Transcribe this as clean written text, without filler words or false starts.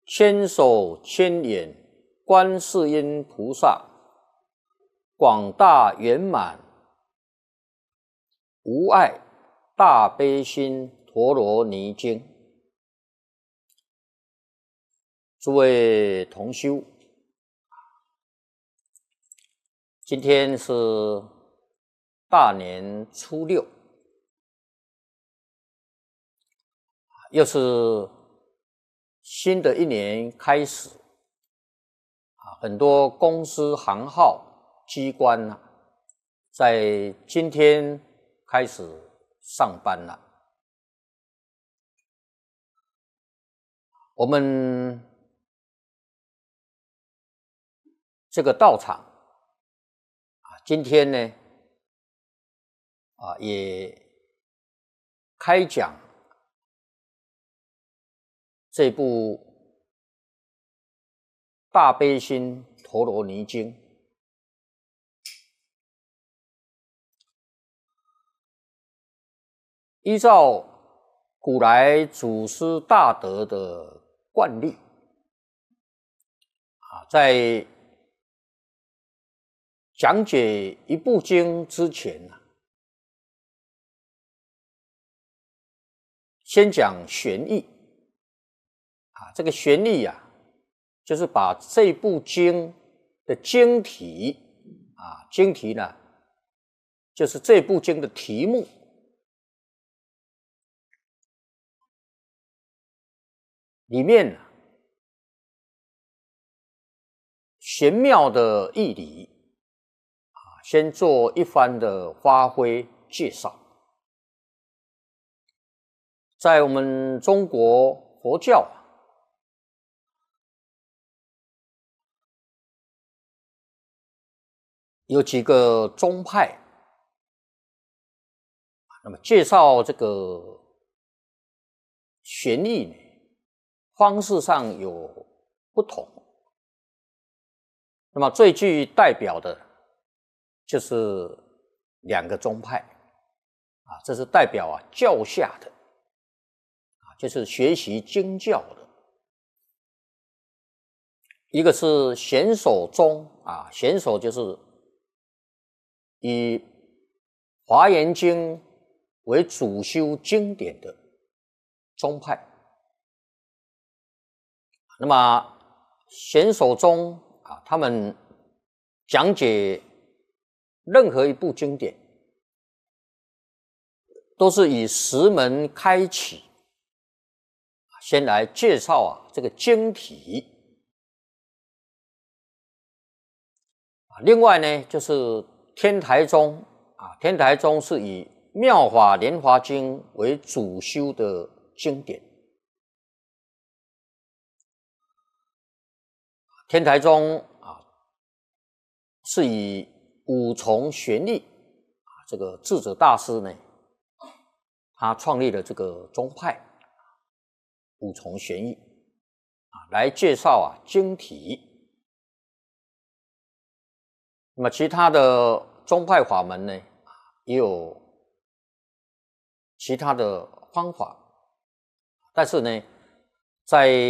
千手千眼观世音菩萨，广大圆满无碍大悲心陀罗尼经。诸位同修，今天是大年初六，又是新的一年开始，很多公司行号机关在今天开始上班了。我们这个道场今天呢也开讲这部大悲心陀罗尼经。依照古来祖师大德的惯例在讲解一部经之前先讲玄义。这个玄义就是把这部经的经题经题呢，就是这部经的题目里面玄妙的义理先做一番的发挥介绍。在我们中国佛教有几个宗派，那么介绍这个玄义呢，方式上有不同。那么最具代表的就是两个宗派这是代表教下的就是学习经教的。一个是显首宗显首就是以华严经为主修经典的宗派。那么显首宗他们讲解任何一部经典都是以十门开启，先来介绍这个经题。另外呢就是天台宗天台宗是以妙法莲华经为主修的经典。天台宗是以五重玄义这个智者大师呢，他创立了这个宗派五重玄义来介绍经题。那么其他的宗派法门呢，也有其他的方法，但是呢，在